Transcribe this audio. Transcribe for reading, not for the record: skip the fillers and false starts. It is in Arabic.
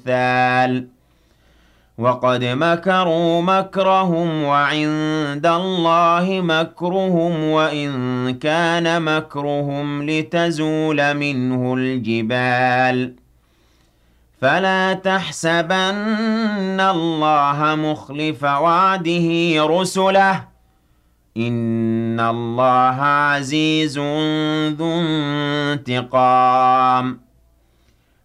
الأمثال وقد مكروا مكرهم وعند الله مكرهم وإن كان مكرهم لتزول منه الجبال فلا تحسبن الله مخلف وعده رسله إن الله عزيز ذو انتقام